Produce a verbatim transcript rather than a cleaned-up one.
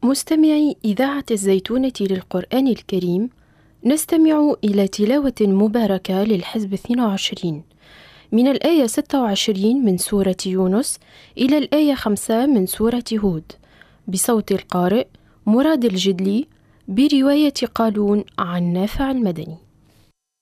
مستمعي إذاعة الزيتونة للقرآن الكريم، نستمع إلى تلاوة مباركة للحزب اثنين وعشرين من الآية ستة وعشرين من سورة يونس إلى الآية خمسة من سورة هود، بصوت القارئ مراد الجدلي، برواية قالون عن نافع المدني.